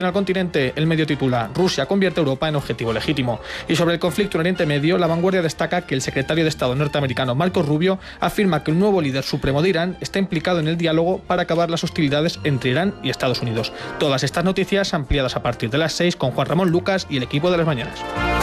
al continente. El medio titula: Rusia convierte a Europa en objetivo legítimo. Y sobre el conflicto en Oriente Medio, La Vanguardia destaca que el secretario de Estado norteamericano Marco Rubio afirma que el nuevo líder supremo de Irán está implicado en el diálogo para acabar las hostilidades entre Irán y Estados Unidos. Todas estas noticias ampliadas a partir de las 6 con Juan Ramón Lucas y el equipo de las mañanas.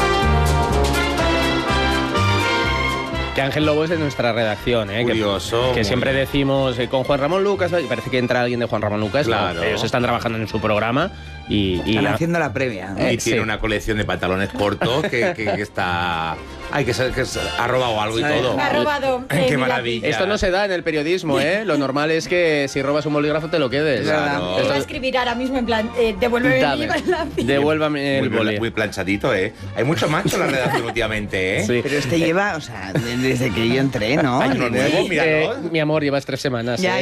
Que Ángel Lobo es de nuestra redacción, Curioso, que siempre decimos con Juan Ramón Lucas, y parece que entra alguien de Juan Ramón Lucas. Claro. No, ellos están trabajando en su programa y están haciendo la previa. Y tiene sí. una colección de pantalones cortos que está... Ay, que ha robado algo y todo. Me ha robado. Qué maravilla. Esto no se da en el periodismo, ¿eh? Lo normal es que si robas un bolígrafo te lo quedes. Claro. Iba a escribir ahora mismo en plan, devuélveme Dame. el lápiz. Devuélvame el bolígrafo. Muy planchadito, ¿eh? Hay mucho macho en la redacción últimamente, ¿eh? Sí. Pero este lleva, o sea, desde que yo entré, ¿no? Hay uno nuevo, míralo. Mi amor, llevas 3 semanas. Ya.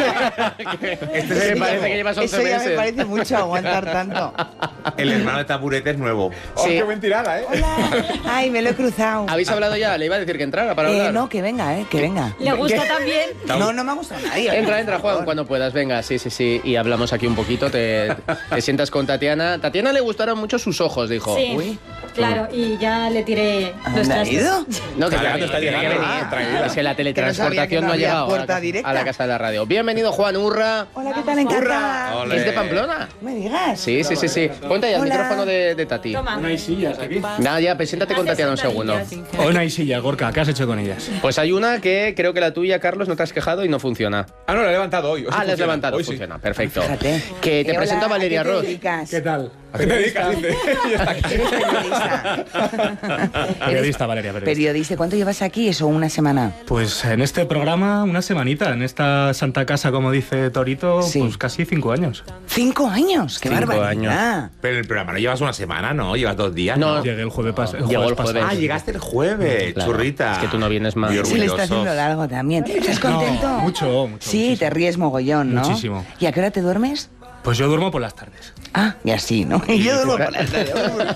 Este me parece que llevas 11 Eso ya meses. me parece mucho aguantar tanto. El hermano de Taburete es nuevo. Sí. ¡Qué buen tirada, eh! Hola. Ay, me lo he cruzado. ¿Habéis hablado ya? Le iba a decir que entrara para hablar. No, que venga, que venga. Le gusta también. No me ha gustado nadie. Entra, Juan, cuando puedas. Venga, sí. Y hablamos aquí un poquito. Te sientas con Tatiana. Tatiana le gustaron mucho sus ojos, dijo. Sí, Uy. claro, y ya le tiré los ¿Dónde ha trastes. ido? No, que Está llegando, tiene que venir. tranquila. Es que la Que no teletransportación sabía que no no ha había llegado puerta directa. a la casa de la radio. Bienvenido, Juan Urra. Hola, ¿qué tal? Encantada. Ole. ¿Es de Pamplona? ¿Me digas? Sí. Ponte ahí el Hola. micrófono de Tati. Toma. No hay sillas aquí. Nada, ya, preséntate con Hace Tatiana un segundo. sentadillas. Hoy no hay sillas, Gorka. ¿Qué has hecho con ellas? Pues hay una que creo que la tuya, Carlos, no te has quejado y no funciona. Ah, no, la he levantado hoy. La has levantado, funciona. Perfecto. Fíjate. Que te presento a Hola, Valeria ¿a qué te Ross. dedicas? ¿Qué tal? ¿A qué te dedicas? Dice. Y está aquí. Eres periodista. Periodista, Valeria, periodista. Periodista. ¿Cuánto llevas aquí? ¿Eso una semana? Pues en este programa, una semanita. En esta santa casa, como dice Torito, Sí. pues casi 5 años. 5 años. ¡Qué 5 barbaridad! Pero en el programa no llevas una semana, ¿no? Llevas 2 días, No. ¿no? Llegué el jueves pasado. Llegó el jueves. Ah, llegaste el jueves, Claro. churrita. Es que tú no vienes más. Muy Se le está orgullosos. haciendo largo también. ¿Estás contento? No, mucho. Sí, muchísimo. te ríes mogollón, ¿no? Muchísimo. ¿Y a qué hora te duermes? Pues yo duermo por las tardes. Ah, y así, ¿no? Y yo duermo por las tardes.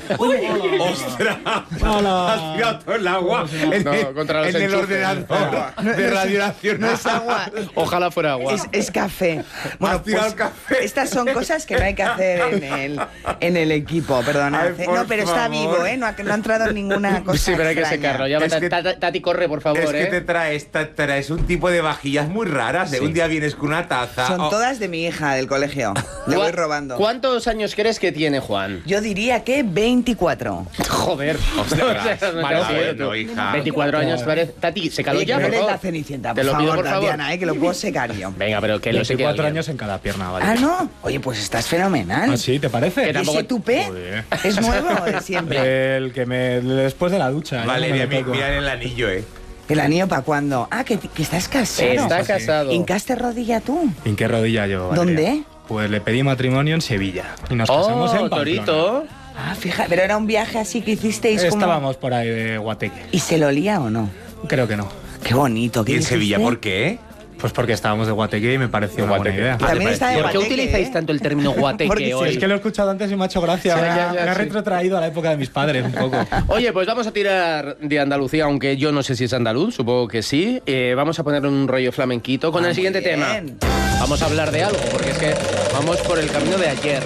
¡Ostras! Hola. Has tirado todo el agua No, contra los en el enchufes. ordenador de Radio Nacional. No es agua. Ojalá fuera agua. Es café. Bueno, Has tirado el café. estas son cosas que no hay que hacer en el equipo, perdonad. Ay, por No, pero está favor. vivo, ¿eh? No ha entrado ninguna cosa Sí, pero hay que extraña. secarlo. Ya Es que- Tati, corre, por favor, Es que te traes un tipo de vajillas muy raras. Sí. Un día vienes con una taza. Son todas de mi hija del colegio. Le voy robando. ¿Cuántos años crees que tiene Juan? Yo diría que 24. Joder. Ostras, No te vale, has ido bueno, tú. hija. 24 años parece. Tati, sécalo Oye, ya, que no por eres la favor. Cenicienta, Te por lo pido, favor, por favor. Tatiana, que lo puedo secar yo. Venga, pero que lo sé que 24 alguien. años en cada pierna, Valeria. Ah, ¿no? Oye, pues estás fenomenal. ¿Ah, sí? ¿Te parece? Que ¿Y tampoco- ese tupé? Joder. ¿Es nuevo o de siempre? El que me... Después de la ducha. ya Valeria, me lo toco. mira el anillo, ¿eh? ¿El anillo para cuándo? Ah, que estás casado. Está casado. ¿Hincaste rodilla tú? ¿En qué rodilla yo, Valeria? ¿Dónde? Pues le pedí matrimonio en Sevilla. Y nos casamos en Pamplona. Torito. Ah, fíjate, pero era un viaje así que hicisteis como... Estábamos por ahí de Guateque. ¿Y se lo olía o no? Creo que no. Qué bonito. ¿Qué ¿Y en dijiste? Sevilla por qué? Pues porque estábamos de Guateque y me pareció una buena Guateque. idea. También está de ¿Por qué Guateque, utilizáis ¿eh? tanto el término Porque guateque sí, hoy? Es que lo he escuchado antes y me ha hecho gracia. Sí, me ya, ha sí. retrotraído a la época de mis padres un poco. Oye, pues vamos a tirar de Andalucía, aunque yo no sé si es andaluz, supongo que sí. Vamos a poner un rollo flamenquito con Ah, el siguiente muy tema. bien. Vamos a hablar de algo, porque es que vamos por el camino de ayer.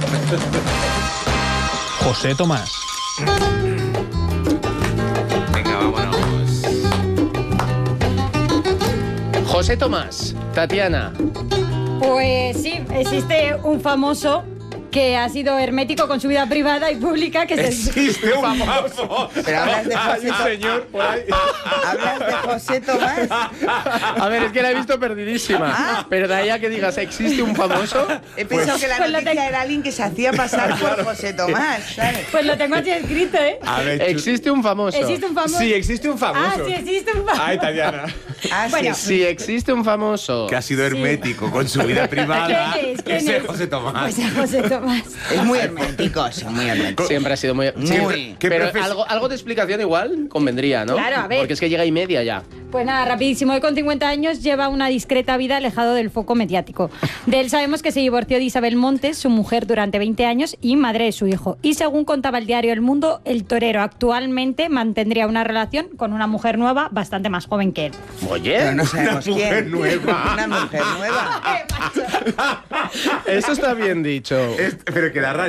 José Tomás. Venga, vámonos. José Tomás, Tatiana. Pues sí, existe un famoso que ha sido hermético con su vida privada y pública, que es el... Existe un famoso. Pero hablas de José señor por ahí. ¿Hablas de José Tomás? A ver, es que la he visto perdidísima. Pero de ahí a que digas, ¿existe un famoso? He pensado que la Pues lo noticia tengo. era alguien que se hacía pasar por José Tomás, ¿sabes? Pues lo tengo aquí escrito, ¿eh? A ver, ¿Existe un famoso? Existe un famoso... Sí, existe un famoso. Ah, sí, existe un famoso. Ay, Tatiana. Ah, Bueno, sí. Si existe un famoso. que ha sido hermético con su vida privada. ¿Quién es? ¿Quién Ese es? José Tomás. Pues es José Tomás. Es muy hermético, sí, muy hermético. Siempre ha sido muy... Muy. ¿Qué Pero profes- algo de explicación igual convendría, ¿no? Claro, a ver. Porque es que llega y media ya. Pues nada, rapidísimo. Hoy con 50 años lleva una discreta vida alejado del foco mediático. De él sabemos que se divorció de Isabel Montes, su mujer, durante 20 años y madre de su hijo. Y según contaba el diario El Mundo, el torero actualmente mantendría una relación con una mujer nueva bastante más joven que él. Oye, Pero no sabemos Una mujer quién. nueva. Una mujer nueva. eso está bien dicho. Pero que da rabia.